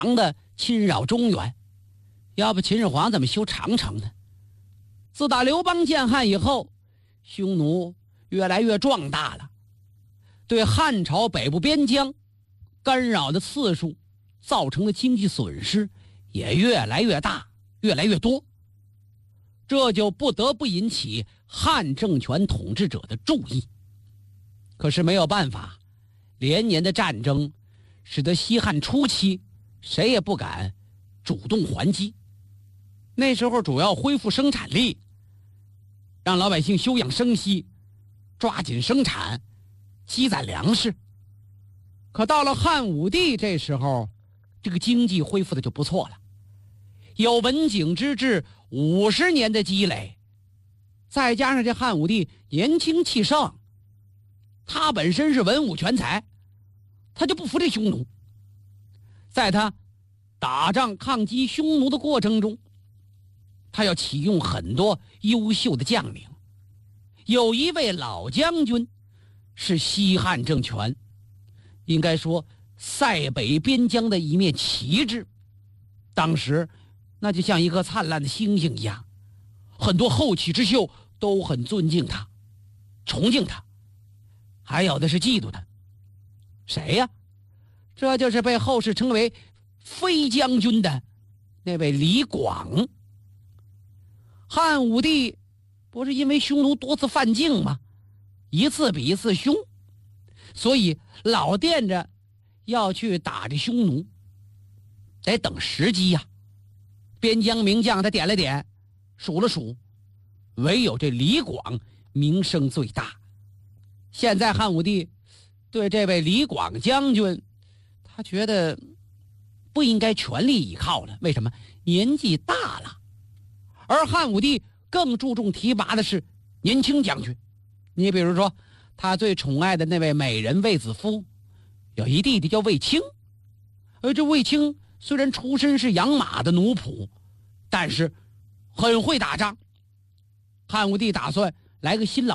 的侵扰中原，要不秦始皇怎么修长城呢？自打刘邦建汉以后，匈奴越来越壮大了，对汉朝北部边疆干扰的次数造成的经济损失也越来越大，越来越多，这就不得不引起汉政权统治者的注意。可是没有办法，连年的战争使得西汉初期谁也不敢主动还击。那时候主要恢复生产力，让老百姓休养生息，抓紧生产，积攒粮食。可到了汉武帝这时候，这个经济恢复的就不错了，有文景之治50年的积累，再加上这汉武帝年轻气盛，他本身是文武全才，他就不服这匈奴。在他打仗抗击匈奴的过程中，他要启用很多优秀的将领，有一位老将军是西汉政权应该说塞北边疆的一面旗帜，当时那就像一颗灿烂的星星一样，很多后起之秀都很尊敬他，崇敬他，还有的是嫉妒他。谁呀？这就是被后世称为飞将军的那位李广。汉武帝不是因为匈奴多次犯境吗？一次比一次凶，所以老惦着要去打这匈奴，得等时机呀。边疆名将他点了点，数了数，唯有这李广名声最大。现在汉武帝对这位李广将军，他觉得不应该全力依靠了。为什么？年纪大了。而汉武帝更注重提拔的是年轻将军。你比如说，他最宠爱的那位美人卫子夫，有一弟弟叫卫青。而这卫青虽然出身是养马的奴仆，但是很会打仗。汉武帝打算来个新老